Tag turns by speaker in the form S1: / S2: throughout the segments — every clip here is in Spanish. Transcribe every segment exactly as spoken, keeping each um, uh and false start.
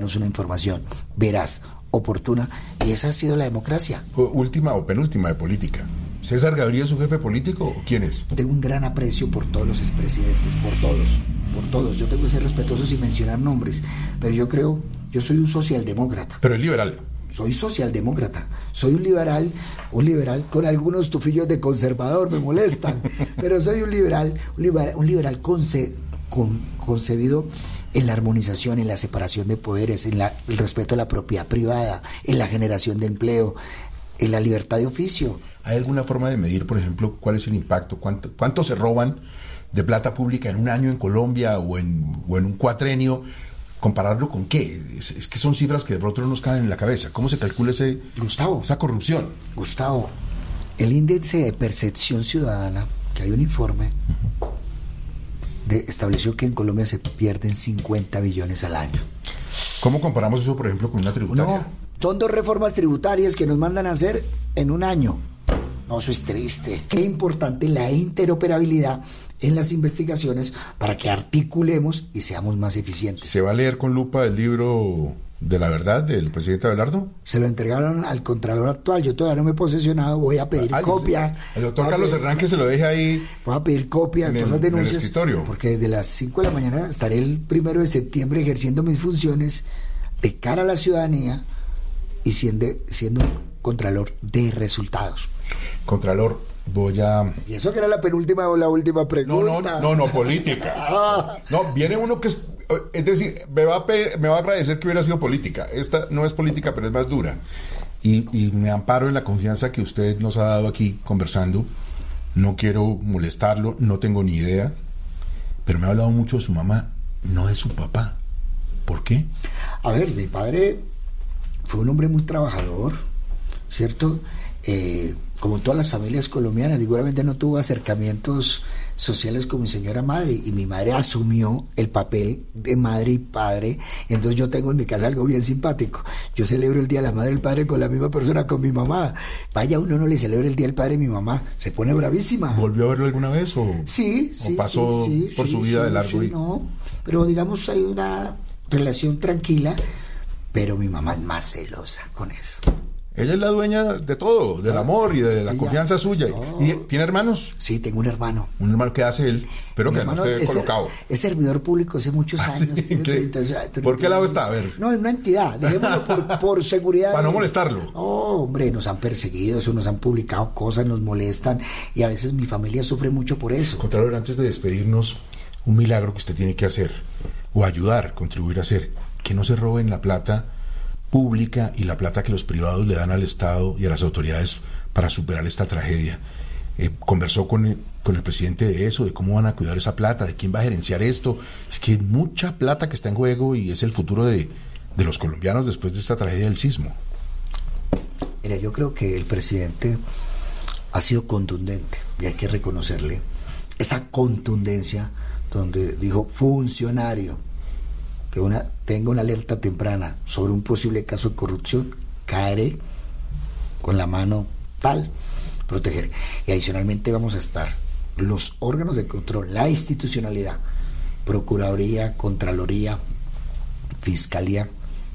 S1: darnos una información veraz, oportuna, y esa ha sido la democracia.
S2: Última o penúltima de política. ¿César Gaviria es su jefe político o quién es?
S1: Tengo un gran aprecio por todos los expresidentes, por todos, por todos. Yo tengo que ser respetuoso sin mencionar nombres, pero yo creo, yo soy un socialdemócrata.
S2: Pero es liberal.
S1: Soy socialdemócrata, soy un liberal, un liberal con algunos tufillos de conservador, me molestan, pero soy un liberal, un liberal, un liberal conce, con, concebido en la armonización, en la separación de poderes, en la, el respeto a la propiedad privada, en la generación de empleo, en la libertad de oficio.
S2: ¿Hay alguna forma de medir, por ejemplo, cuál es el impacto? ¿Cuánto, cuánto se roban de plata pública en un año en Colombia o en, o en un cuatrenio? ¿Compararlo con qué? Es, es que son cifras que de pronto no nos caen en la cabeza. ¿Cómo se calcula ese,
S1: Gustavo,
S2: esa corrupción?
S1: Gustavo, el índice de percepción ciudadana, que hay un informe, de, estableció que en Colombia se pierden cincuenta billones al año.
S2: ¿Cómo comparamos eso, por ejemplo, con una tributaria?
S1: No, son dos reformas tributarias que nos mandan a hacer en un año. No, eso es triste. Qué importante la interoperabilidad en las investigaciones para que articulemos y seamos más eficientes.
S2: ¿Se va a leer con lupa el libro de la verdad del presidente Abelardo?
S1: Se lo entregaron al Contralor actual, yo todavía no me he posesionado, voy a pedir
S2: Ay,
S1: copia.
S2: El doctor Carlos Hernán que se lo deje ahí.
S1: Voy a pedir copia
S2: en
S1: de
S2: el,
S1: todas las denuncias.
S2: en el escritorio.
S1: Porque desde las cinco de la mañana estaré el primero de septiembre ejerciendo mis funciones de cara a la ciudadanía y siendo, siendo un Contralor de resultados.
S2: Contralor, voy a...
S1: Y eso que era la penúltima o la última pregunta.
S2: No, no, no, no, política. No, viene uno que es... Es decir, me va, a pedir, me va a agradecer que hubiera sido política. Esta no es política, pero es más dura. Y, y me amparo en la confianza que usted nos ha dado aquí conversando. No quiero molestarlo, no tengo ni idea. Pero me ha hablado mucho de su mamá, no de su papá. ¿Por qué?
S1: A ver, mi padre fue un hombre muy trabajador, ¿cierto? Eh, como todas las familias colombianas, seguramente no tuvo acercamientos sociales con mi señora madre, y mi madre asumió el papel de madre y padre. Entonces yo tengo en mi casa algo bien simpático. Yo celebro el Día de la Madre y el Padre con la misma persona, con mi mamá. Vaya, uno no le celebra el Día del Padre a mi mamá, se pone bravísima.
S2: ¿Volvió a verlo alguna vez o,
S1: sí, sí,
S2: o pasó
S1: sí, sí,
S2: por
S1: sí,
S2: su vida
S1: sí,
S2: de largo?
S1: Sí,
S2: y...
S1: no, pero digamos hay una relación tranquila, pero mi mamá es más celosa con eso.
S2: Ella es la dueña de todo, del amor y de la ella, confianza suya. No. ¿Y tiene hermanos?
S1: Sí, tengo un hermano.
S2: Un hermano que hace él, pero Mi que no esté es colocado.
S1: Ser, es servidor público hace muchos años.
S2: ¿Qué? treinta, treinta, ¿Por qué lado está? A ver.
S1: No, en una entidad, dejémoslo por, por seguridad.
S2: Para no molestarlo.
S1: No, hombre, nos han perseguido, eso, nos han publicado cosas, nos molestan, y a veces mi familia sufre mucho por eso.
S2: Contralor, antes de despedirnos, un milagro que usted tiene que hacer, o ayudar, contribuir a hacer, que no se roben la plata pública y la plata que los privados le dan al Estado y a las autoridades para superar esta tragedia. Eh, conversó con el, con el presidente de eso, de cómo van a cuidar esa plata, de quién va a gerenciar esto. Es que hay mucha plata que está en juego y es el futuro de, de los colombianos después de esta tragedia del sismo.
S1: Mira, yo creo que el presidente ha sido contundente y hay que reconocerle esa contundencia, donde dijo funcionario que una tenga una alerta temprana sobre un posible caso de corrupción, caeré con la mano tal, proteger. Y adicionalmente vamos a estar los órganos de control, la institucionalidad, Procuraduría, Contraloría, Fiscalía,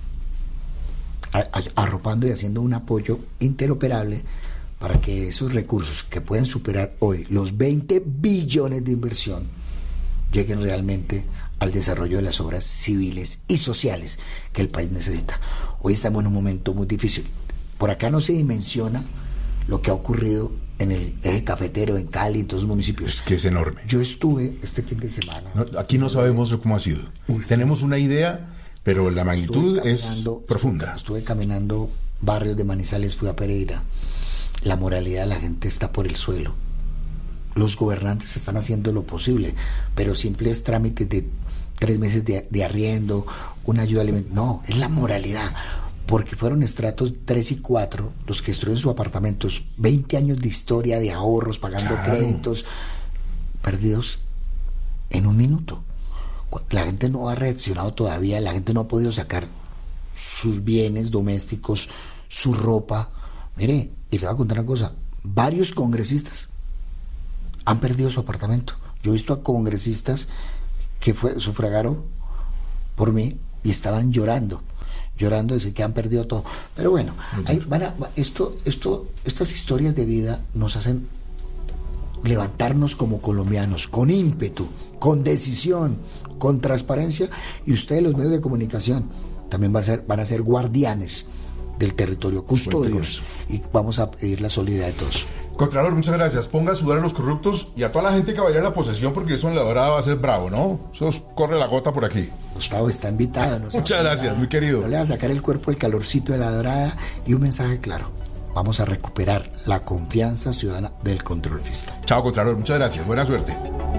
S1: a, a, arropando y haciendo un apoyo interoperable para que esos recursos que pueden superar hoy los veinte billones de inversión lleguen realmente al desarrollo de las obras civiles y sociales que el país necesita. Hoy estamos en un momento muy difícil. Por acá no se dimensiona lo que ha ocurrido en el eje cafetero, en Cali, en todos los municipios.
S2: Es que es enorme.
S1: Yo estuve este fin de semana.
S2: No, aquí no sabemos cómo ha sido. Uy. Tenemos una idea, pero la magnitud es profunda.
S1: Estuve, estuve caminando barrios de Manizales, fui a Pereira. La moralidad de la gente está por el suelo. Los gobernantes están haciendo lo posible, pero simples trámites de tres meses de, de arriendo, una ayuda alimentaria. No, es la moralidad, porque fueron estratos tres y cuatro los que destruyen sus apartamentos, veinte años de historia, de ahorros, pagando claro. créditos, perdidos en un minuto. La gente no ha reaccionado todavía, la gente no ha podido sacar sus bienes domésticos, su ropa. Mire, y le voy a contar una cosa, varios congresistas han perdido su apartamento. Yo he visto a congresistas que fue, sufragaron por mí y estaban llorando. llorando, decir que han perdido todo. Pero bueno, hay, van a, esto, esto, estas historias de vida nos hacen levantarnos como colombianos, con ímpetu, con decisión, con transparencia, y ustedes, los medios de comunicación, también va a ser, van a ser guardianes del territorio, custodios, y vamos a pedir la solidaridad de todos.
S2: Contralor, muchas gracias. Ponga a sudar a los corruptos y a toda la gente que vaya a la posesión, porque eso en la dorada va a ser bravo, ¿no? Eso corre la gota por aquí.
S1: Gustavo está invitado. ¿No?
S2: Muchas gracias, muy querido.
S1: No le va a sacar el cuerpo el calorcito de la dorada, y un mensaje claro: vamos a recuperar la confianza ciudadana del control fiscal.
S2: Chao, Contralor, muchas gracias. Buena suerte.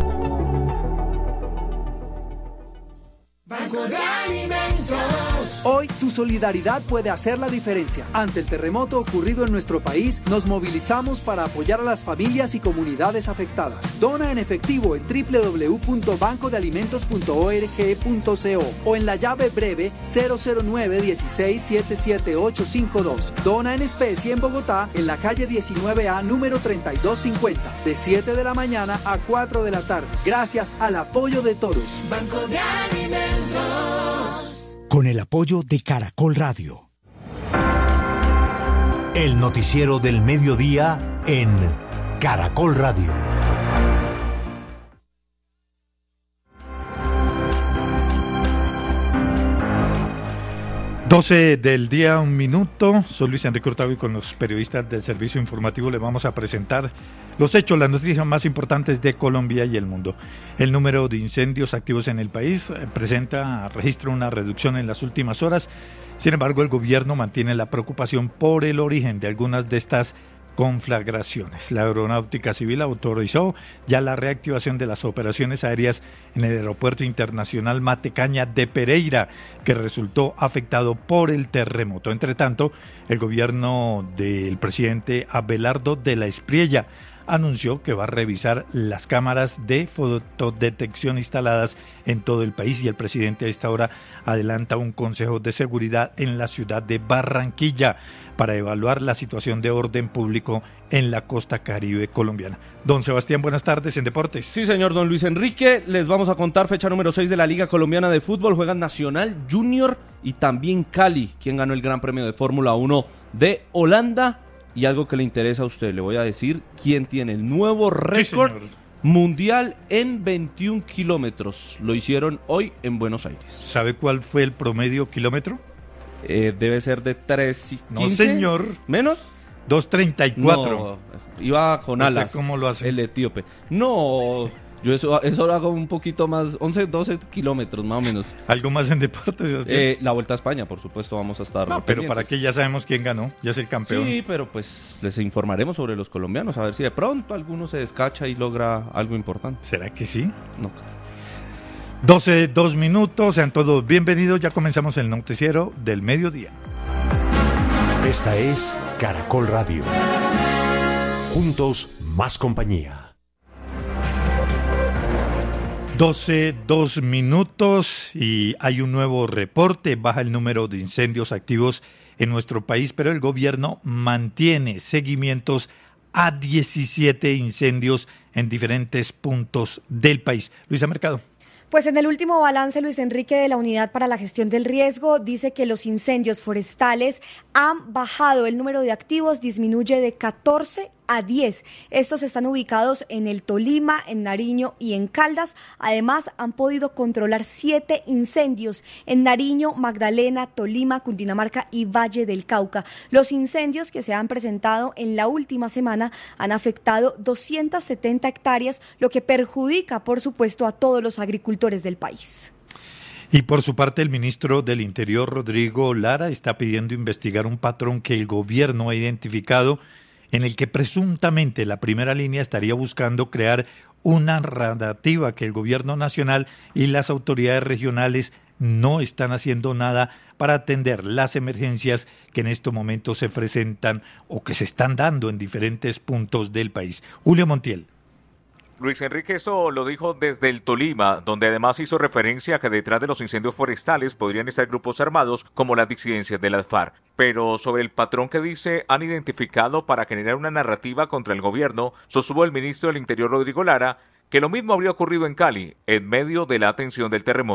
S3: Banco de Alimentos.
S4: Hoy tu solidaridad puede hacer la diferencia. Ante el terremoto ocurrido en nuestro país, nos movilizamos para apoyar a las familias y comunidades afectadas. Dona en efectivo en doble u doble u doble u punto banco de alimentos punto org punto co o en la llave breve cero cero nueve uno seis siete siete ocho cinco dos. Dona en especie en Bogotá, en la calle diecinueve A, número treinta y dos cincuenta, de siete de la mañana a cuatro de la tarde. Gracias al apoyo de todos.
S3: Banco de Alimentos.
S5: Con el apoyo de Caracol Radio. El noticiero del mediodía en Caracol Radio.
S6: doce del día, un minuto. Soy Luis Enrique Hurtado y con los periodistas del servicio informativo les vamos a presentar los hechos, las noticias más importantes de Colombia y el mundo. El número de incendios activos en el país presenta, registra una reducción en las últimas horas. Sin embargo, el gobierno mantiene la preocupación por el origen de algunas de estas conflagraciones. La Aeronáutica Civil autorizó ya la reactivación de las operaciones aéreas en el Aeropuerto Internacional Matecaña de Pereira, que resultó afectado por el terremoto. Entre tanto, el gobierno del presidente Abelardo de la Espriella anunció que va a revisar las cámaras de fotodetección instaladas en todo el país, y el presidente a esta hora adelanta un consejo de seguridad en la ciudad de Barranquilla para evaluar la situación de orden público en la costa caribe colombiana. Don Sebastián, buenas tardes en Deportes.
S7: Sí, señor don Luis Enrique, les vamos a contar fecha número seis de la Liga Colombiana de Fútbol. Juegan Nacional, Junior y también Cali, quien ganó el Gran Premio de Fórmula uno de Holanda. Y algo que le interesa a usted, le voy a decir quién tiene el nuevo récord sí, mundial en veintiún kilómetros. Lo hicieron hoy en Buenos Aires.
S6: ¿Sabe cuál fue el promedio kilómetro?
S7: Eh, debe ser de tres y quince.
S6: No, señor.
S7: ¿Menos?
S6: dos treinta y cuatro.
S7: No, iba con alas.
S6: ¿Cómo lo hace?
S7: El etíope. No, yo eso, eso lo hago un poquito más, once, doce kilómetros más o menos.
S6: ¿Algo más en deportes?
S7: Eh, la Vuelta a España, por supuesto, vamos a estar
S6: no, pero para que ya sabemos quién ganó, ya es el campeón.
S7: Sí, pero pues les informaremos sobre los colombianos, a ver si de pronto alguno se descacha y logra algo importante.
S6: ¿Será que sí?
S7: No.
S6: doce, dos minutos, sean todos bienvenidos, ya comenzamos el noticiero del mediodía.
S5: Esta es Caracol Radio. Juntos, más compañía.
S6: doce, dos minutos y hay un nuevo reporte, baja el número de incendios activos en nuestro país, pero el gobierno mantiene seguimientos a diecisiete incendios en diferentes puntos del país. Luisa Mercado.
S8: Pues en el último balance, Luis Enrique, de la Unidad para la Gestión del Riesgo, dice que los incendios forestales han bajado, el número de activos disminuye de catorce a diez. Estos están ubicados en el Tolima, en Nariño y en Caldas. Además, han podido controlar siete incendios en Nariño, Magdalena, Tolima, Cundinamarca y Valle del Cauca. Los incendios que se han presentado en la última semana han afectado doscientas setenta hectáreas, lo que perjudica, por supuesto, a todos los agricultores del país.
S6: Y por su parte, el ministro del Interior, Rodrigo Lara, está pidiendo investigar un patrón que el gobierno ha identificado, en el que presuntamente la primera línea estaría buscando crear una narrativa que el gobierno nacional y las autoridades regionales no están haciendo nada para atender las emergencias que en estos momentos se presentan o que se están dando en diferentes puntos del país. Julio Montiel.
S9: Luis Enrique, eso lo dijo desde el Tolima, donde además hizo referencia a que detrás de los incendios forestales podrían estar grupos armados como las disidencias de las FARC. Pero sobre el patrón que dice han identificado para generar una narrativa contra el gobierno, sostuvo el ministro del Interior, Rodrigo Lara, que lo mismo habría ocurrido en Cali, en medio de la atención del terremoto.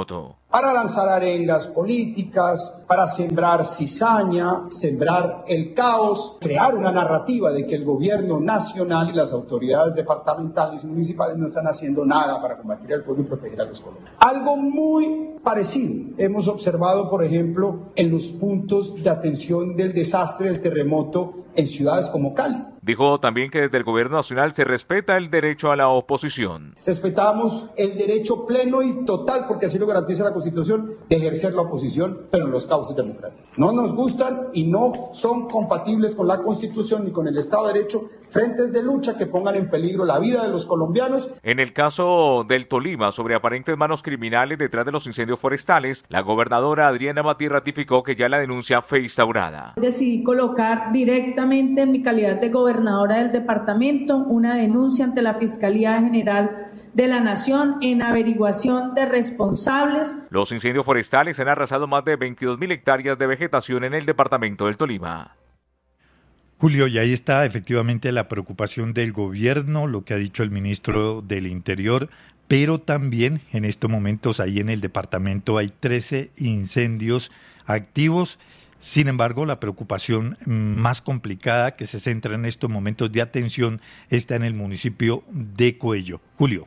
S10: para lanzar arengas políticas, para sembrar cizaña, sembrar el caos, crear una narrativa de que el gobierno nacional y las autoridades departamentales y municipales no están haciendo nada para combatir el fuego y proteger a los colombianos. Algo muy parecido hemos observado, por ejemplo, en los puntos de atención del desastre del terremoto en ciudades como Cali.
S9: Dijo también que desde el gobierno nacional se respeta el derecho a la oposición.
S10: Respetamos el derecho pleno y total, porque así lo garantiza la Constitución, de ejercer la oposición, pero en los cauces democráticos. No nos gustan y no son compatibles con la Constitución ni con el Estado de Derecho frentes de lucha que pongan en peligro la vida de los colombianos.
S9: En el caso del Tolima, sobre aparentes manos criminales detrás de los incendios forestales, la gobernadora Adriana Matí ratificó que ya la denuncia fue instaurada.
S11: Decidí colocar directamente en mi calidad de gobernadora del departamento una denuncia ante la Fiscalía General de la Nación en averiguación de responsables.
S9: Los incendios forestales han arrasado más de veintidós mil hectáreas de vegetación en el departamento del Tolima.
S6: Julio, y ahí está efectivamente la preocupación del gobierno, lo que ha dicho el ministro del Interior, pero también en estos momentos ahí en el departamento hay trece incendios activos. Sin embargo, la preocupación más complicada que se centra en estos momentos de atención está en el municipio de Coello. Julio.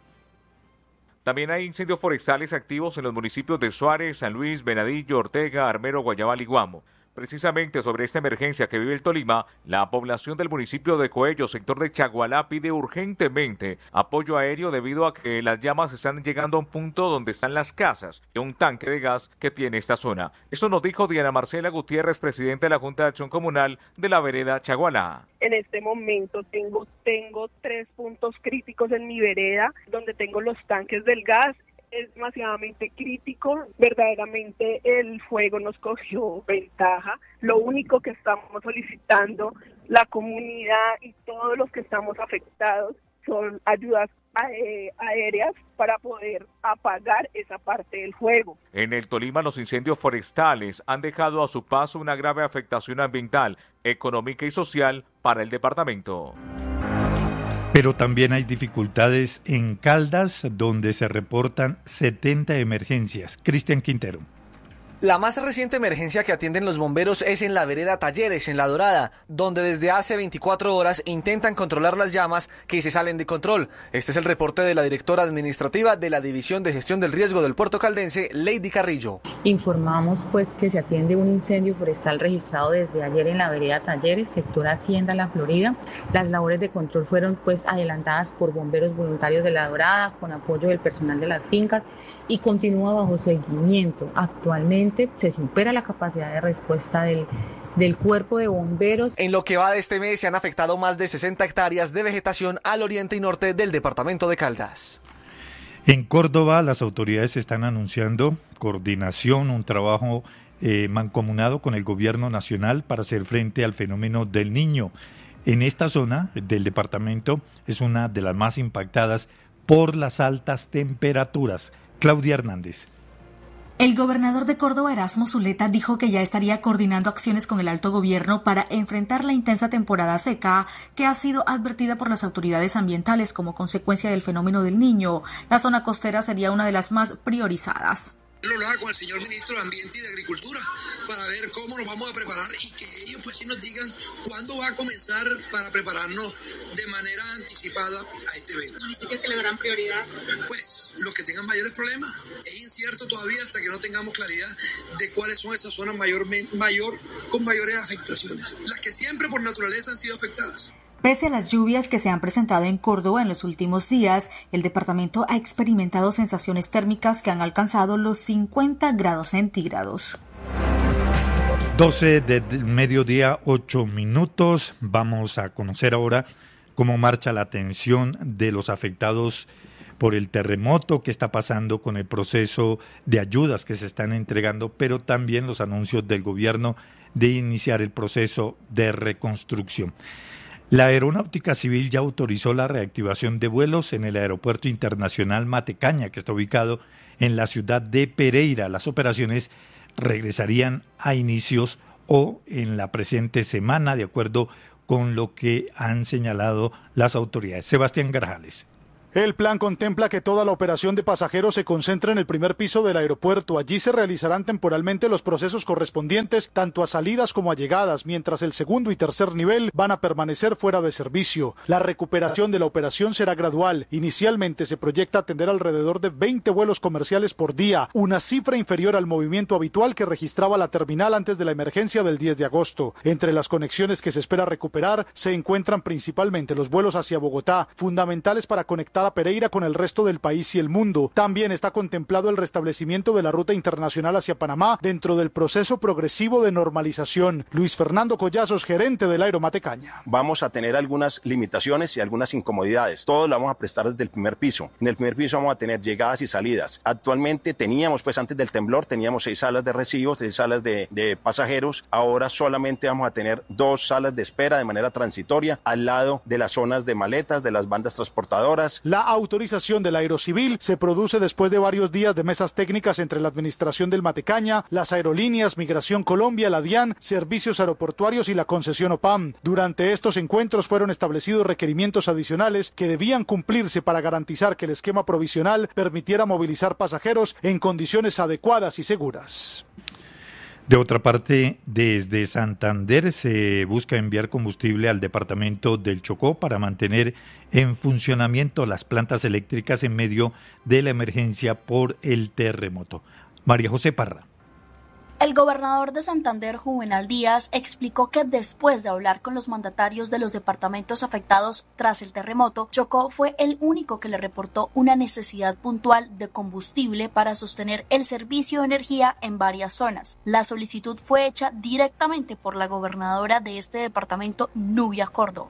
S9: También hay incendios forestales activos en los municipios de Suárez, San Luis, Venadillo, Ortega, Armero, Guayabal y Guamo. Precisamente sobre esta emergencia que vive el Tolima, la población del municipio de Coello, sector de Chagualá, pide urgentemente apoyo aéreo debido a que las llamas están llegando a un punto donde están las casas y un tanque de gas que tiene esta zona. Eso nos dijo Diana Marcela Gutiérrez, presidenta de la Junta de Acción Comunal de la vereda Chagualá.
S12: En este momento tengo, tengo tres puntos críticos en mi vereda, donde tengo los tanques del gas. Es demasiadamente crítico, verdaderamente el fuego nos cogió ventaja. Lo único que estamos solicitando la comunidad y todos los que estamos afectados son ayudas aéreas para poder apagar esa parte del fuego.
S9: En el Tolima, los incendios forestales han dejado a su paso una grave afectación ambiental, económica y social para el departamento.
S6: Pero también hay dificultades en Caldas, donde se reportan setenta emergencias. Cristian Quintero.
S13: La más reciente emergencia que atienden los bomberos es en la vereda Talleres, en La Dorada, donde desde hace veinticuatro horas intentan controlar las llamas que se salen de control. Este es el reporte de la directora administrativa de la División de Gestión del Riesgo del Puerto Caldense, Lady Carrillo.
S14: Informamos pues que se atiende un incendio forestal registrado desde ayer en la vereda Talleres, sector Hacienda La Florida. Las labores de control fueron pues adelantadas por bomberos voluntarios de La Dorada, con apoyo del personal de las fincas, y continúa bajo seguimiento. Actualmente se supera la capacidad de respuesta del, del cuerpo de bomberos.
S13: En lo que va de este mes se han afectado más de sesenta hectáreas de vegetación al oriente y norte del departamento de Caldas.
S6: En Córdoba, las autoridades están anunciando coordinación, un trabajo eh, mancomunado con el gobierno nacional para hacer frente al fenómeno del Niño. En esta zona del departamento es una de las más impactadas por las altas temperaturas. Claudia Hernández.
S15: El gobernador de Córdoba, Erasmo Zuleta, dijo que ya estaría coordinando acciones con el alto gobierno para enfrentar la intensa temporada seca que ha sido advertida por las autoridades ambientales como consecuencia del fenómeno del Niño. La zona costera sería una de las más priorizadas.
S16: Lo haga con el señor ministro de Ambiente y de Agricultura para ver cómo nos vamos a preparar y que ellos pues sí nos digan cuándo va a comenzar para prepararnos de manera anticipada a este evento.
S17: ¿Municipios que le darán prioridad?
S16: Pues los que tengan mayores problemas. Es incierto todavía hasta que no tengamos claridad de cuáles son esas zonas mayor, mayor con mayores afectaciones. Las que siempre por naturaleza han sido afectadas.
S15: Pese a las lluvias que se han presentado en Córdoba en los últimos días, el departamento ha experimentado sensaciones térmicas que han alcanzado los cincuenta grados centígrados.
S6: doce del mediodía, ocho minutos. Vamos a conocer ahora cómo marcha la atención de los afectados por el terremoto, que está pasando con el proceso de ayudas que se están entregando, pero también los anuncios del gobierno de iniciar el proceso de reconstrucción. La Aeronáutica Civil ya autorizó la reactivación de vuelos en el Aeropuerto Internacional Matecaña, que está ubicado en la ciudad de Pereira. Las operaciones regresarían a inicios o en la presente semana, de acuerdo con lo que han señalado las autoridades. Sebastián Grajales.
S17: El plan contempla que toda la operación de pasajeros se concentre en el primer piso del aeropuerto. Allí se realizarán temporalmente los procesos correspondientes tanto a salidas como a llegadas, mientras el segundo y tercer nivel van a permanecer fuera de servicio. La recuperación de la operación será gradual. Inicialmente se proyecta atender alrededor de veinte vuelos comerciales por día, una cifra inferior al movimiento habitual que registraba la terminal antes de la emergencia del diez de agosto. Entre las conexiones que se espera recuperar se encuentran principalmente los vuelos hacia Bogotá, fundamentales para conectar a Pereira con el resto del país y el mundo. También está contemplado el restablecimiento de la ruta internacional hacia Panamá dentro del proceso progresivo de normalización. Luis Fernando Collazos, gerente del Aeromatecaña.
S18: Vamos a tener algunas limitaciones y algunas incomodidades. Todo lo vamos a prestar desde el primer piso. En el primer piso vamos a tener llegadas y salidas. Actualmente teníamos, pues antes del temblor, teníamos seis salas de recibo, seis salas de, de pasajeros. Ahora solamente vamos a tener dos salas de espera de manera transitoria al lado de las zonas de maletas, de las bandas transportadoras.
S17: La autorización del Aerocivil se produce después de varios días de mesas técnicas entre la administración del Matecaña, las aerolíneas, Migración Colombia, la DIAN, Servicios Aeroportuarios y la concesión OPAM. Durante estos encuentros fueron establecidos requerimientos adicionales que debían cumplirse para garantizar que el esquema provisional permitiera movilizar pasajeros en condiciones adecuadas y seguras.
S6: De otra parte, desde Santander se busca enviar combustible al departamento del Chocó para mantener en funcionamiento las plantas eléctricas en medio de la emergencia por el terremoto. María José Parra.
S19: El gobernador de Santander, Juvenal Díaz, explicó que después de hablar con los mandatarios de los departamentos afectados tras el terremoto, Chocó fue el único que le reportó una necesidad puntual de combustible para sostener el servicio de energía en varias zonas. La solicitud fue hecha directamente por la gobernadora de este departamento, Nubia Córdoba.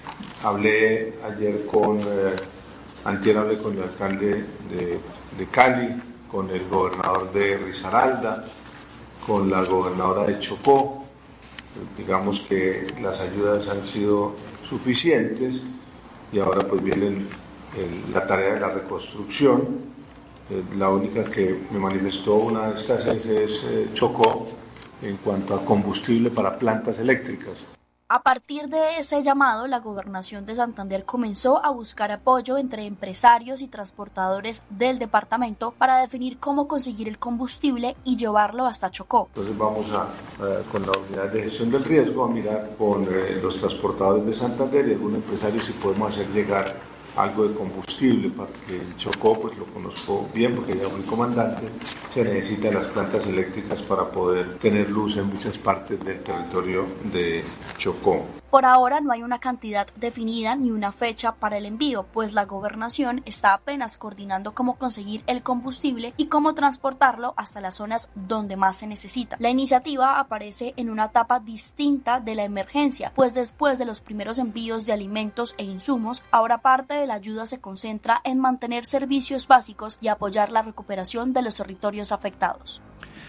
S20: Hablé ayer con, eh, antier hablé con el alcalde de, de Cali, con el gobernador de Risaralda, con la gobernadora de Chocó. Digamos que las ayudas han sido suficientes y ahora pues viene el, el, la tarea de la reconstrucción. Eh, la única que me manifestó una escasez es eh, Chocó en cuanto a combustible para plantas eléctricas.
S19: A partir de ese llamado, la Gobernación de Santander comenzó a buscar apoyo entre empresarios y transportadores del departamento para definir cómo conseguir el combustible y llevarlo hasta Chocó.
S20: Entonces vamos a, a con la unidad de gestión del riesgo, a mirar con eh, los transportadores de Santander y algún empresario si podemos hacer llegar algo de combustible, porque el Chocó, pues lo conozco bien porque ya fui comandante, se necesitan las plantas eléctricas para poder tener luz en muchas partes del territorio de Chocó.
S19: Por ahora no hay una cantidad definida ni una fecha para el envío, pues la gobernación está apenas coordinando cómo conseguir el combustible y cómo transportarlo hasta las zonas donde más se necesita. La iniciativa aparece en una etapa distinta de la emergencia, pues después de los primeros envíos de alimentos e insumos, ahora parte de la ayuda se concentra en mantener servicios básicos y apoyar la recuperación de los territorios afectados.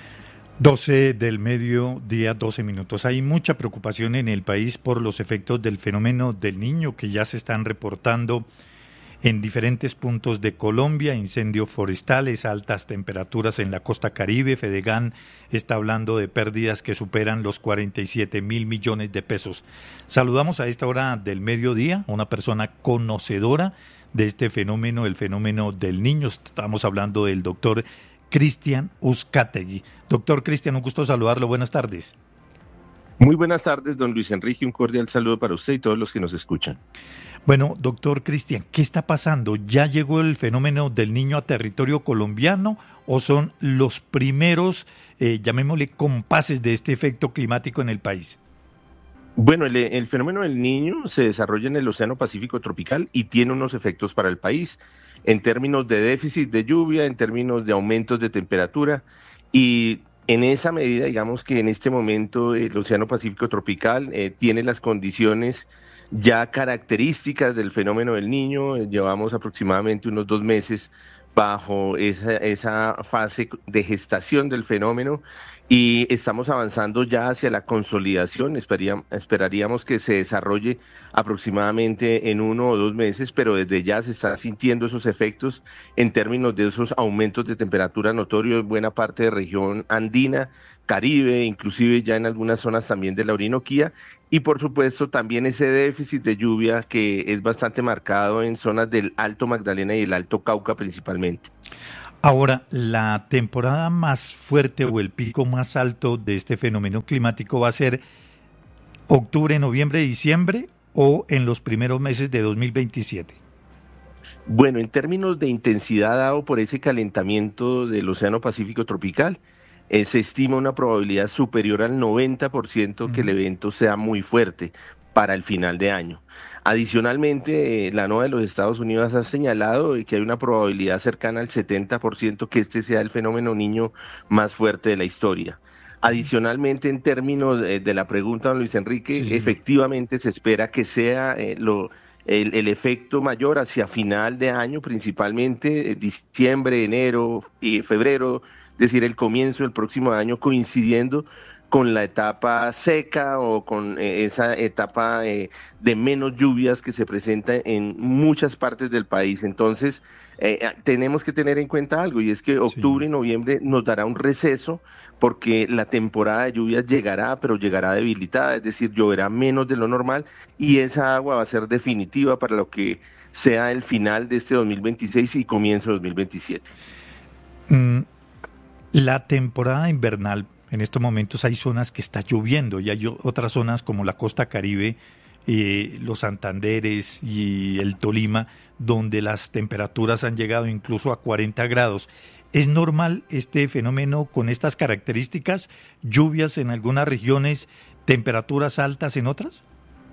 S6: doce del mediodía, doce minutos. Hay mucha preocupación en el país por los efectos del fenómeno del Niño que ya se están reportando en diferentes puntos de Colombia, incendios forestales, altas temperaturas en la costa Caribe. Fedegan está hablando de pérdidas que superan los cuarenta y siete mil millones de pesos. Saludamos a esta hora del mediodía a una persona conocedora de este fenómeno, el fenómeno del Niño. Estamos hablando del doctor Cristian Uzcategui. Doctor Cristian, un gusto saludarlo. Buenas tardes.
S21: Muy buenas tardes, don Luis Enrique. Un cordial saludo para usted y todos los que nos escuchan.
S6: Bueno, doctor Cristian, ¿qué está pasando? ¿Ya llegó el fenómeno del Niño a territorio colombiano o son los primeros, eh, llamémosle, compases de este efecto climático en el país?
S21: Bueno, el, el fenómeno del Niño se desarrolla en el Océano Pacífico tropical y tiene unos efectos para el país, en términos de déficit de lluvia, en términos de aumentos de temperatura, y en esa medida, digamos que en este momento el Océano Pacífico tropical eh, tiene las condiciones ya características del fenómeno del Niño. Llevamos aproximadamente unos dos meses bajo esa, esa fase de gestación del fenómeno y estamos avanzando ya hacia la consolidación. Esperaríamos, esperaríamos que se desarrolle aproximadamente en uno o dos meses, pero desde ya se están sintiendo esos efectos en términos de esos aumentos de temperatura notorios en buena parte de región andina, Caribe, inclusive ya en algunas zonas también de la Orinoquía, y por supuesto también ese déficit de lluvia que es bastante marcado en zonas del Alto Magdalena y el Alto Cauca principalmente.
S6: Ahora, la temporada más fuerte o el pico más alto de este fenómeno climático va a ser octubre, noviembre, diciembre o en los primeros meses de dos mil veintisiete.
S21: Bueno, en términos de intensidad dado por ese calentamiento del Océano Pacífico tropical, eh, se estima una probabilidad superior al noventa por ciento que el evento sea muy fuerte para el final de año. Adicionalmente, eh, la NOAA de los Estados Unidos ha señalado que hay una probabilidad cercana al setenta por ciento que este sea el fenómeno Niño más fuerte de la historia. Adicionalmente, en términos de, de la pregunta, don Luis Enrique, sí, sí. efectivamente se espera que sea eh, lo, el, el efecto mayor hacia final de año, principalmente eh, diciembre, enero y febrero, es decir, el comienzo del próximo año, coincidiendo con la etapa seca o con eh, esa etapa eh, de menos lluvias que se presenta en muchas partes del país. Entonces, eh, tenemos que tener en cuenta algo, y es que octubre sí. y noviembre nos dará un receso, porque la temporada de lluvias llegará, pero llegará debilitada, es decir, lloverá menos de lo normal, y esa agua va a ser definitiva para lo que sea el final de este dos mil veintiséis y comienzo de dos mil veintisiete.
S6: Mm, la temporada invernal, en estos momentos hay zonas que está lloviendo y hay otras zonas como la costa Caribe, eh, los Santanderes y el Tolima, donde las temperaturas han llegado incluso a cuarenta grados. ¿Es normal este fenómeno con estas características? ¿Lluvias en algunas regiones, temperaturas altas en otras?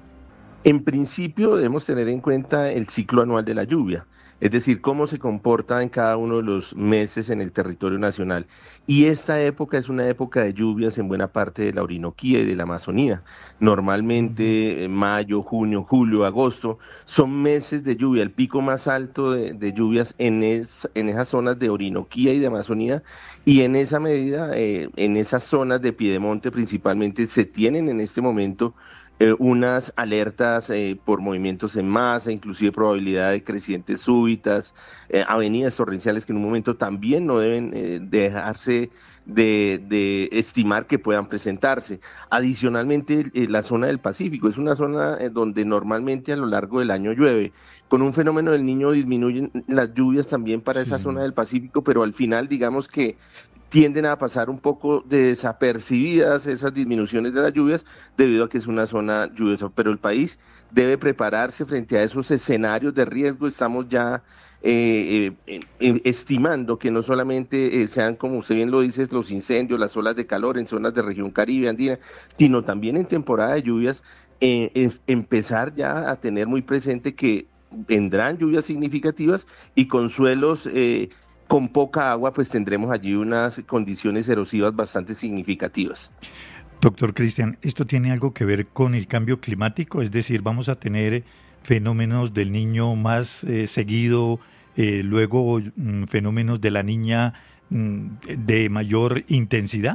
S21: En principio debemos tener en cuenta el ciclo anual de la lluvia, es decir, cómo se comporta en cada uno de los meses en el territorio nacional. Y esta época es una época de lluvias en buena parte de la Orinoquía y de la Amazonía. Normalmente mayo, junio, julio, agosto son meses de lluvia. El pico más alto de, de lluvias en, es, en esas zonas de Orinoquía y de Amazonía, y en esa medida, eh, en esas zonas de Piedemonte principalmente, se tienen en este momento Eh, unas alertas eh, por movimientos en masa, inclusive probabilidad de crecientes súbitas, eh, avenidas torrenciales que en un momento también no deben eh, dejarse de, de estimar que puedan presentarse. Adicionalmente, eh, la zona del Pacífico es una zona eh, donde normalmente a lo largo del año llueve. Con un fenómeno del Niño disminuyen las lluvias también para sí. esa zona del Pacífico, pero al final digamos que tienden a pasar un poco de desapercibidas esas disminuciones de las lluvias debido a que es una zona lluviosa, pero el país debe prepararse frente a esos escenarios de riesgo. Estamos ya eh, eh, eh, estimando que no solamente eh, sean, como usted bien lo dice, los incendios, las olas de calor en zonas de región Caribe, andina, sino también en temporada de lluvias, eh, eh, empezar ya a tener muy presente que vendrán lluvias significativas y con suelos eh, con poca agua, pues tendremos allí unas condiciones erosivas bastante significativas.
S6: Doctor Cristian, ¿esto tiene algo que ver con el cambio climático? Es decir, ¿vamos a tener fenómenos del Niño más eh, seguido, eh, luego mm, fenómenos de la Niña mm, de mayor intensidad?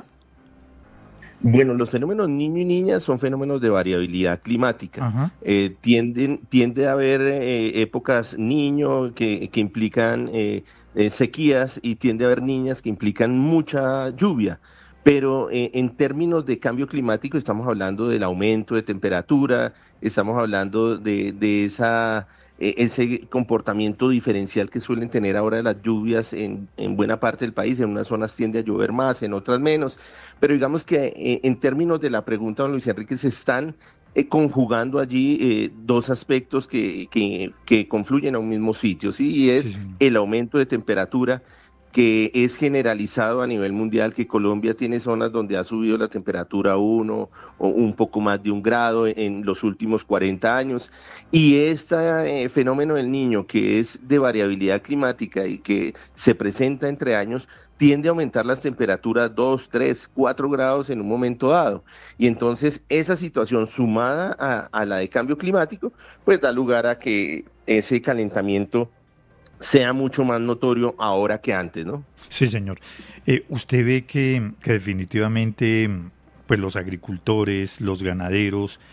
S21: Bueno, los fenómenos niño y niña son fenómenos de variabilidad climática. Eh, tienden, tiende a haber eh, épocas niño que, que implican eh, eh, sequías, y tiende a haber niñas que implican mucha lluvia. Pero eh, en términos de cambio climático estamos hablando del aumento de temperatura, estamos hablando de, de esa... ese comportamiento diferencial que suelen tener ahora las lluvias en, en buena parte del país. En unas zonas tiende a llover más, en otras menos, pero digamos que eh, en términos de la pregunta, don Luis Enrique, se están eh, conjugando allí eh, dos aspectos que, que, que confluyen a un mismo sitio, ¿sí? Y es sí. el aumento de temperatura, que es generalizado a nivel mundial, que Colombia tiene zonas donde ha subido la temperatura uno o un poco más de un grado en los últimos cuarenta años, y este eh, fenómeno del Niño, que es de variabilidad climática y que se presenta entre años, tiende a aumentar las temperaturas dos, tres, cuatro grados en un momento dado, y entonces esa situación sumada a, a la de cambio climático, pues da lugar a que ese calentamiento sea mucho más notorio ahora que antes, ¿no?
S6: Sí, señor. Eh, usted ve que, que definitivamente pues los agricultores, los ganaderos,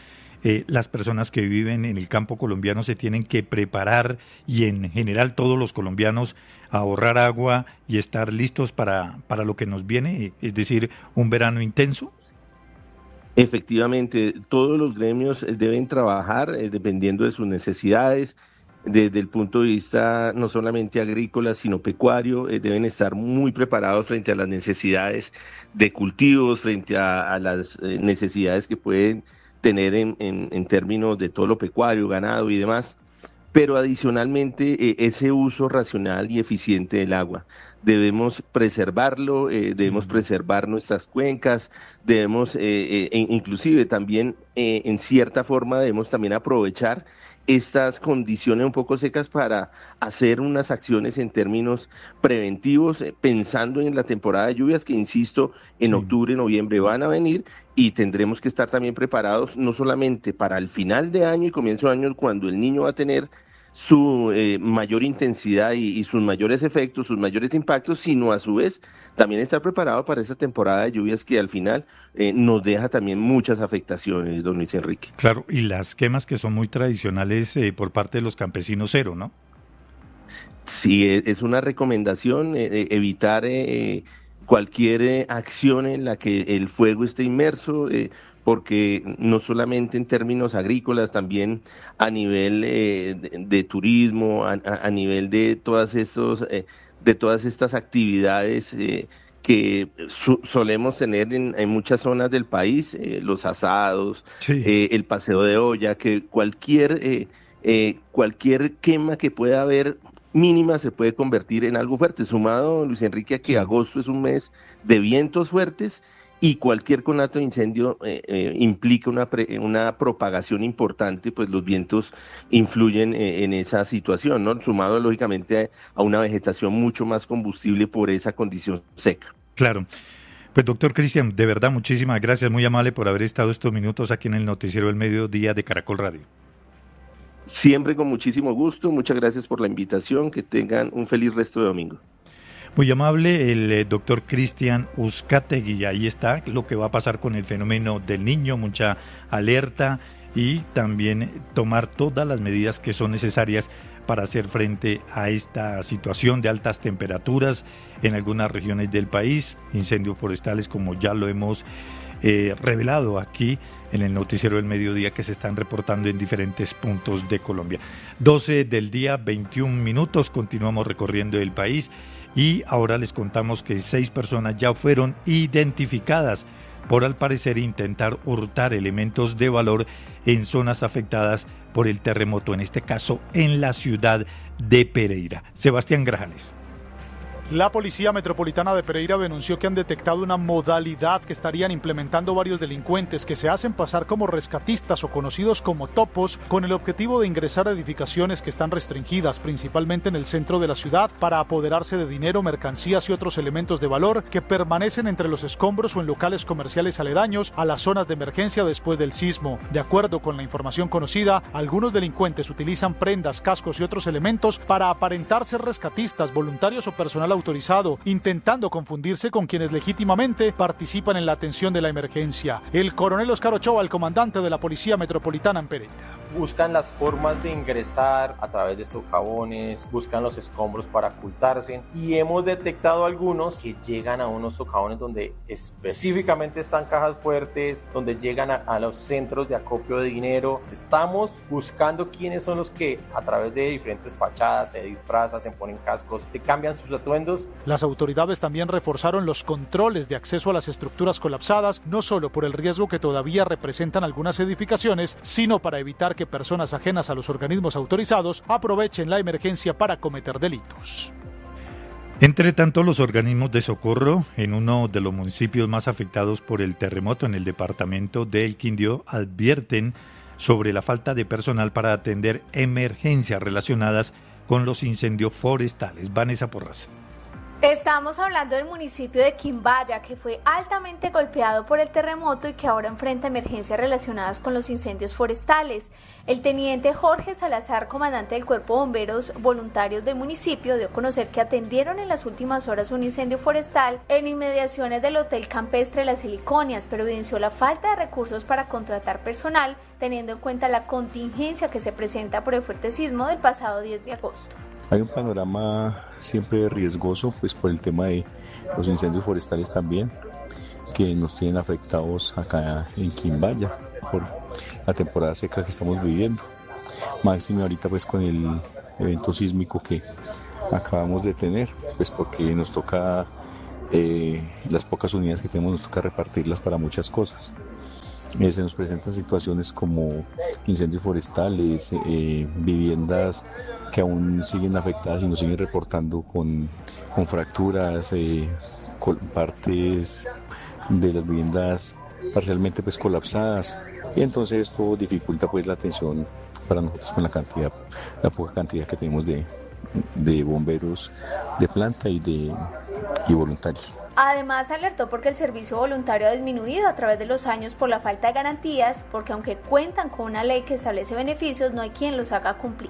S6: eh, las personas que viven en el campo colombiano se tienen que preparar y en general todos los colombianos ahorrar agua y estar listos para, para lo que nos viene, es decir, un verano intenso?
S21: Efectivamente, todos los gremios deben trabajar eh, dependiendo de sus necesidades, desde el punto de vista no solamente agrícola, sino pecuario, eh, deben estar muy preparados frente a las necesidades de cultivos, frente a, a las eh, necesidades que pueden tener en, en, en términos de todo lo pecuario, ganado y demás, pero adicionalmente eh, ese uso racional y eficiente del agua. Debemos preservarlo, eh, debemos preservar nuestras cuencas, debemos, eh, eh, inclusive también eh, en cierta forma debemos también aprovechar estas condiciones un poco secas para hacer unas acciones en términos preventivos, eh, pensando en la temporada de lluvias que, insisto, en sí. octubre, noviembre van a venir y tendremos que estar también preparados no solamente para el final de año y comienzo de año cuando el Niño va a tener su eh, mayor intensidad y, y sus mayores efectos, sus mayores impactos, sino a su vez también estar preparado para esa temporada de lluvias que al final eh, nos deja también muchas afectaciones, don Luis Enrique.
S6: Claro, y las quemas que son muy tradicionales eh, por parte de los campesinos cero, ¿no?
S21: Sí, es una recomendación eh, evitar eh, cualquier eh, acción en la que el fuego esté inmerso, eh, porque no solamente en términos agrícolas, también a nivel eh, de, de turismo, a, a nivel de todas estos, eh, de todas estas actividades eh, que su, solemos tener en, en muchas zonas del país, eh, los asados, sí. eh, el paseo de olla, que cualquier eh, eh, cualquier quema que pueda haber mínima se puede convertir en algo fuerte, sumado, Luis Enrique, a que agosto es un mes de vientos fuertes y cualquier conato de incendio eh, eh, implica una, pre, una propagación importante, pues los vientos influyen eh, en esa situación, ¿no? Sumado lógicamente a, a una vegetación mucho más combustible por esa condición seca.
S6: Claro. Pues doctor Cristian, de verdad muchísimas gracias, muy amable por haber estado estos minutos aquí en el Noticiero del Mediodía de Caracol Radio.
S21: Siempre con muchísimo gusto, muchas gracias por la invitación, que tengan un feliz resto de domingo.
S6: Muy amable el eh, doctor Cristian Uzcategui, ahí está lo que va a pasar con el fenómeno del Niño, mucha alerta y también tomar todas las medidas que son necesarias para hacer frente a esta situación de altas temperaturas en algunas regiones del país, incendios forestales como ya lo hemos eh, revelado aquí en el Noticiero del Mediodía que se están reportando en diferentes puntos de Colombia. doce del día, veintiún minutos, continuamos recorriendo el país. Y ahora les contamos que seis personas ya fueron identificadas por, al parecer, intentar hurtar elementos de valor en zonas afectadas por el terremoto, en este caso en la ciudad de Pereira. Sebastián Grajales.
S17: La Policía Metropolitana de Pereira denunció que han detectado una modalidad que estarían implementando varios delincuentes que se hacen pasar como rescatistas o conocidos como topos, con el objetivo de ingresar a edificaciones que están restringidas, principalmente en el centro de la ciudad, para apoderarse de dinero, mercancías y otros elementos de valor que permanecen entre los escombros o en locales comerciales aledaños a las zonas de emergencia después del sismo. De acuerdo con la información conocida, algunos delincuentes utilizan prendas, cascos y otros elementos para aparentar ser rescatistas, voluntarios o personal autorizado, intentando confundirse con quienes legítimamente participan en la atención de la emergencia. El coronel Oscar Ochoa, el comandante de la Policía Metropolitana en Pereira.
S1: Buscan las formas de ingresar a través de socavones, buscan los escombros para ocultarse y hemos detectado algunos que llegan a unos socavones donde específicamente están cajas fuertes, donde llegan a, a los centros de acopio de dinero. Estamos buscando quiénes son los que a través de diferentes fachadas se disfrazan, se ponen cascos, se cambian sus atuendos.
S17: Las autoridades también reforzaron los controles de acceso a las estructuras colapsadas, no solo por el riesgo que todavía representan algunas edificaciones, sino para evitar que personas ajenas a los organismos autorizados aprovechen la emergencia para cometer delitos.
S6: Entre tanto, los organismos de socorro en uno de los municipios más afectados por el terremoto en el departamento del Quindío advierten sobre la falta de personal para atender emergencias relacionadas con los incendios forestales. Vanessa Porras.
S2: Estamos hablando del municipio de Quimbaya, que fue altamente golpeado por el terremoto y que ahora enfrenta emergencias relacionadas con los incendios forestales. El teniente Jorge Salazar, comandante del Cuerpo de Bomberos Voluntarios del municipio, dio a conocer que atendieron en las últimas horas un incendio forestal en inmediaciones del Hotel Campestre Las Siliconias, pero evidenció la falta de recursos para contratar personal, teniendo en cuenta la contingencia que se presenta por el fuerte sismo del pasado diez de agosto.
S22: Hay un panorama siempre riesgoso, pues por el tema de los incendios forestales también, que nos tienen afectados acá en Quimbaya por la temporada seca que estamos viviendo. Máximo ahorita pues con el evento sísmico que acabamos de tener, pues porque nos toca, eh, las pocas unidades que tenemos nos toca repartirlas para muchas cosas. Eh, se nos presentan situaciones como incendios forestales, eh, viviendas que aún siguen afectadas y nos siguen reportando con, con fracturas, eh, con partes de las viviendas parcialmente pues colapsadas, y entonces esto dificulta pues la atención para nosotros con la cantidad, la poca cantidad que tenemos de, de bomberos de planta y de y voluntarios.
S2: Además, alertó porque el servicio voluntario ha disminuido a través de los años por la falta de garantías, porque aunque cuentan con una ley que establece beneficios, no hay quien los haga cumplir.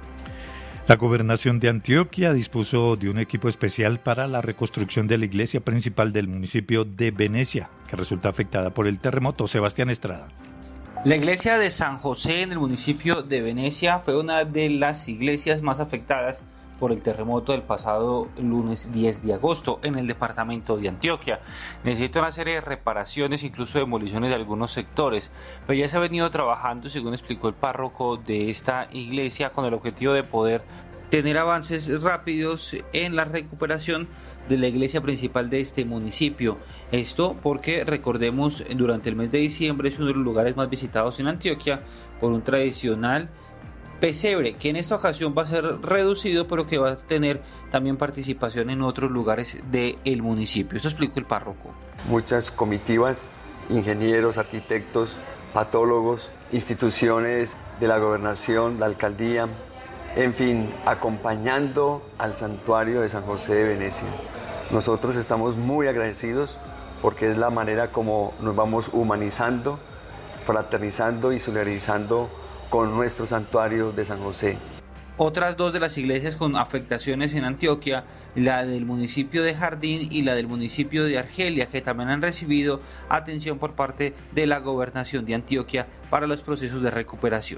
S6: La Gobernación de Antioquia dispuso de un equipo especial para la reconstrucción de la iglesia principal del municipio de Venecia, que resulta afectada por el terremoto. Sebastián Estrada.
S23: La iglesia de San José en el municipio de Venecia fue una de las iglesias más afectadas por el terremoto del pasado lunes diez de agosto en el departamento de Antioquia. Necesita una serie de reparaciones, incluso demoliciones de algunos sectores, pero ya se ha venido trabajando, según explicó el párroco de esta iglesia, con el objetivo de poder tener avances rápidos en la recuperación de la iglesia principal de este municipio. Esto porque, recordemos, durante el mes de diciembre es uno de los lugares más visitados en Antioquia por un tradicional pesebre, que en esta ocasión va a ser reducido, pero que va a tener también participación en otros lugares del municipio. Eso explicó el párroco.
S24: Muchas comitivas, ingenieros, arquitectos, patólogos, instituciones de la gobernación, la alcaldía, en fin, acompañando al santuario de San José de Venecia. Nosotros estamos muy agradecidos porque es la manera como nos vamos humanizando, fraternizando y solidarizando con nuestro santuario de San José.
S23: Otras dos de las iglesias con afectaciones en Antioquia, la del municipio de Jardín y la del municipio de Argelia, que también han recibido atención por parte de la Gobernación de Antioquia para los procesos de recuperación.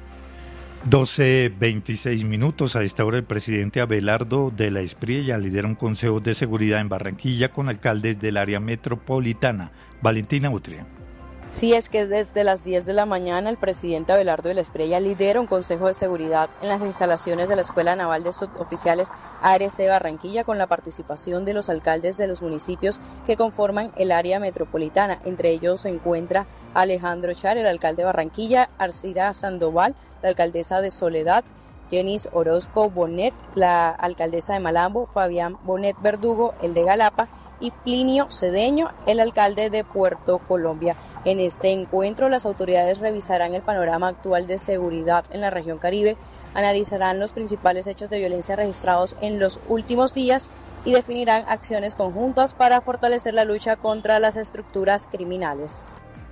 S6: doce veintiséis minutos. A esta hora el presidente Abelardo de la Espriella lidera un consejo de seguridad en Barranquilla con alcaldes del área metropolitana. Valentina Utria.
S25: Sí, es que desde las diez de la mañana el presidente Abelardo de la Espriella lidera un consejo de seguridad en las instalaciones de la Escuela Naval de Suboficiales A R C Barranquilla, con la participación de los alcaldes de los municipios que conforman el área metropolitana. Entre ellos se encuentra Alejandro Char, el alcalde de Barranquilla, Arcira Sandoval, la alcaldesa de Soledad, Jenis Orozco Bonet, la alcaldesa de Malambo, Fabián Bonet Verdugo, el de Galapa, y Plinio Cedeño, el alcalde de Puerto Colombia. En este encuentro, las autoridades revisarán el panorama actual de seguridad en la región Caribe, analizarán los principales hechos de violencia registrados en los últimos días y definirán acciones conjuntas para fortalecer la lucha contra las estructuras criminales.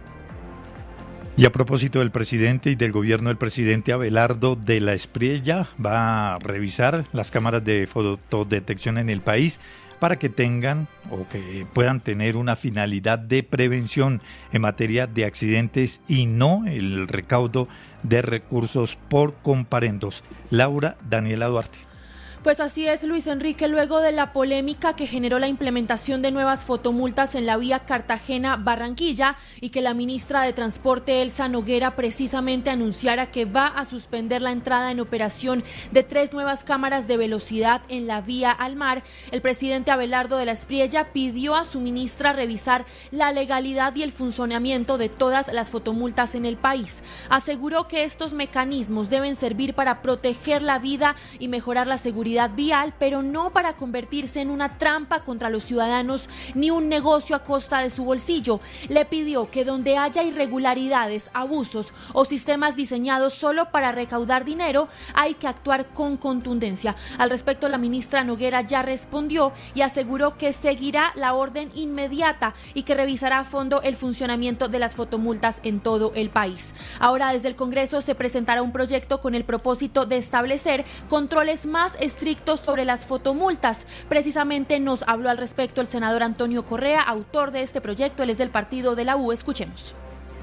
S6: Y a propósito del presidente y del gobierno del presidente, Abelardo de la Espriella va a revisar las cámaras de fotodetección en el país para que tengan o que puedan tener una finalidad de prevención en materia de accidentes y no el recaudo de recursos por comparendos. Laura Daniela Duarte.
S26: Pues así es, Luis Enrique, luego de la polémica que generó la implementación de nuevas fotomultas en la vía Cartagena-Barranquilla y que la ministra de Transporte, Elsa Noguera, precisamente anunciara que va a suspender la entrada en operación de tres nuevas cámaras de velocidad en la vía al mar, el presidente Abelardo de la Espriella pidió a su ministra revisar la legalidad y el funcionamiento de todas las fotomultas en el país. Aseguró que estos mecanismos deben servir para proteger la vida y mejorar la seguridad seguridad vial, pero no para convertirse en una trampa contra los ciudadanos ni un negocio a costa de su bolsillo. Le pidió que donde haya irregularidades, abusos o sistemas diseñados solo para recaudar dinero, hay que actuar con contundencia. Al respecto, la ministra Noguera ya respondió y aseguró que seguirá la orden inmediata y que revisará a fondo el funcionamiento de las fotomultas en todo el país. Ahora, desde el Congreso se presentará un proyecto con el propósito de establecer controles más estrictos sobre las fotomultas. Precisamente nos habló al respecto el senador Antonio Correa, autor de este proyecto. Él es del partido de la U. Escuchemos.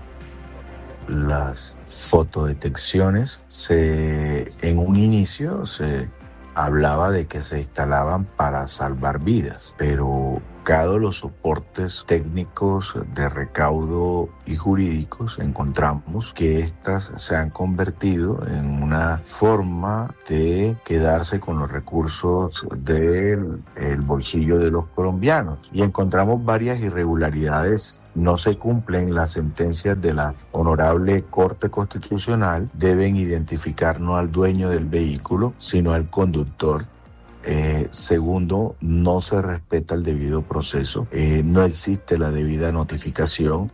S3: Las fotodetecciones, se, en un inicio se hablaba de que se instalaban para salvar vidas, pero dado los soportes técnicos de recaudo y jurídicos, encontramos que estas se han convertido en una forma de quedarse con los recursos del el bolsillo de los colombianos. Y encontramos varias irregularidades. No se cumplen las sentencias de la Honorable Corte Constitucional. Deben identificar no al dueño del vehículo, sino al conductor. Eh, segundo, no se respeta el debido proceso, eh, no existe la debida notificación.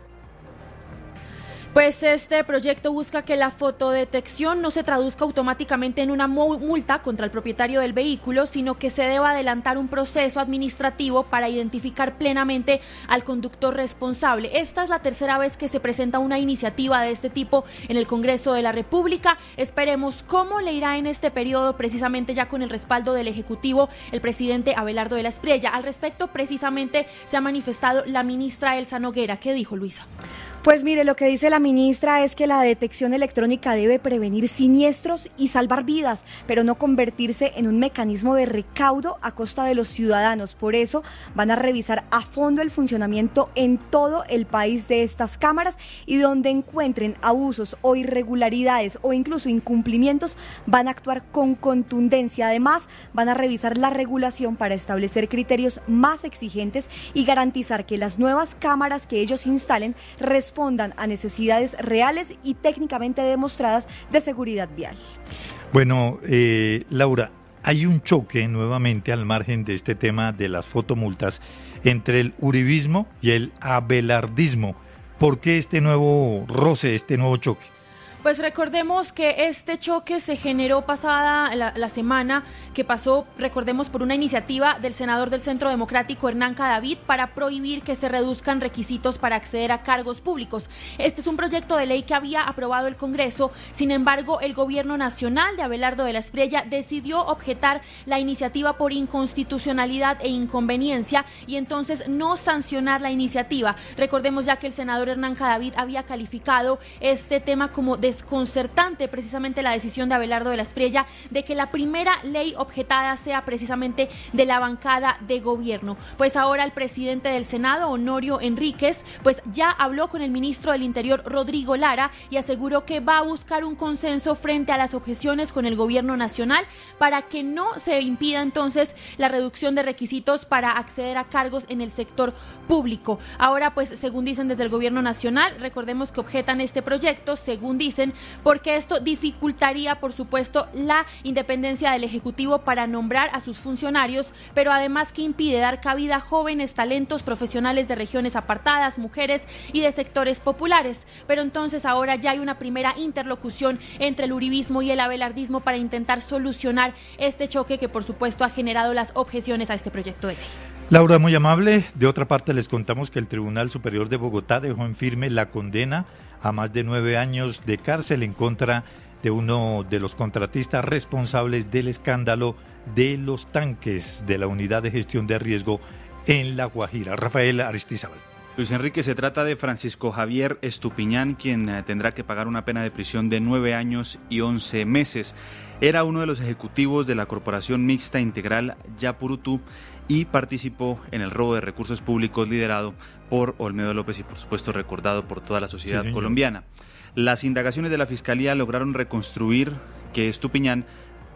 S26: Pues este proyecto busca que la fotodetección no se traduzca automáticamente en una multa contra el propietario del vehículo, sino que se deba adelantar un proceso administrativo para identificar plenamente al conductor responsable. Esta es la tercera vez que se presenta una iniciativa de este tipo en el Congreso de la República. Esperemos cómo le irá en este periodo, precisamente ya con el respaldo del Ejecutivo, el presidente Abelardo de la Espriella. Al respecto, precisamente se ha manifestado la ministra Elsa Noguera. ¿Qué dijo, Luisa?
S4: Pues mire, lo que dice la ministra es que la detección electrónica debe prevenir siniestros y salvar vidas, pero no convertirse en un mecanismo de recaudo a costa de los ciudadanos. Por eso van a revisar a fondo el funcionamiento en todo el país de estas cámaras y donde encuentren abusos o irregularidades o incluso incumplimientos van a actuar con contundencia. Además, van a revisar la regulación para establecer criterios más exigentes y garantizar que las nuevas cámaras que ellos instalen respondan respondan a necesidades reales y técnicamente demostradas de seguridad vial.
S6: Bueno, eh, Laura, hay un choque nuevamente al margen de este tema de las fotomultas entre el uribismo y el abelardismo. ¿Por qué este nuevo roce, este nuevo choque?
S26: Pues recordemos que este choque se generó pasada la, la semana que pasó, recordemos, por una iniciativa del senador del Centro Democrático Hernán Cadavid para prohibir que se reduzcan requisitos para acceder a cargos públicos. Este es un proyecto de ley que había aprobado el Congreso. Sin embargo, el gobierno nacional de Abelardo de la Espriella decidió objetar la iniciativa por inconstitucionalidad e inconveniencia y entonces no sancionar la iniciativa. Recordemos ya que el senador Hernán Cadavid había calificado este tema como de desconcertante, precisamente la decisión de Abelardo de la Espriella de que la primera ley objetada sea precisamente de la bancada de gobierno. Pues ahora el presidente del Senado, Honorio Enríquez, pues ya habló con el ministro del Interior, Rodrigo Lara, y aseguró que va a buscar un consenso frente a las objeciones con el gobierno nacional para que no se impida entonces la reducción de requisitos para acceder a cargos en el sector público. Ahora, pues, según dicen desde el gobierno nacional, recordemos que objetan este proyecto, según dicen, porque esto dificultaría, por supuesto, la independencia del Ejecutivo para nombrar a sus funcionarios, pero además que impide dar cabida a jóvenes talentos profesionales de regiones apartadas, mujeres y de sectores populares. Pero entonces ahora ya hay una primera interlocución entre el uribismo y el abelardismo para intentar solucionar este choque que, por supuesto, ha generado las objeciones a este proyecto de ley.
S6: Laura, muy amable. De otra parte, les contamos que el Tribunal Superior de Bogotá dejó en firme la condena a más de nueve años de cárcel en contra de uno de los contratistas responsables del escándalo de los tanques de la Unidad de Gestión de Riesgo en La Guajira. Rafael Aristizábal.
S5: Luis Enrique, se trata de Francisco Javier Estupiñán, quien eh, tendrá que pagar una pena de prisión de nueve años y once meses. Era uno de los ejecutivos de la Corporación Mixta Integral Yapurutú y participó en el robo de recursos públicos liderado por Olmedo López y, por supuesto, recordado por toda la sociedad sí, colombiana. Las indagaciones de la Fiscalía lograron reconstruir que Estupiñán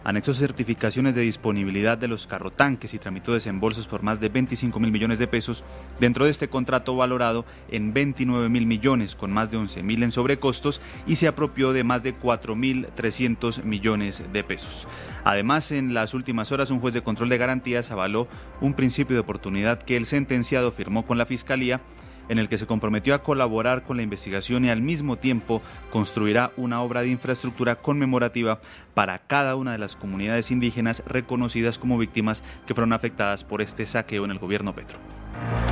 S5: anexó certificaciones de disponibilidad de los carrotanques y tramitó desembolsos por más de veinticinco mil millones de pesos dentro de este contrato valorado en veintinueve mil millones, con más de once mil en sobrecostos, y se apropió de más de cuatro mil trescientos millones de pesos. Además, en las últimas horas, un juez de control de garantías avaló un principio de oportunidad que el sentenciado firmó con la Fiscalía, en el que se comprometió a colaborar con la investigación y al mismo tiempo construirá una obra de infraestructura conmemorativa para cada una de las comunidades indígenas reconocidas como víctimas que fueron afectadas por este saqueo en el gobierno Petro.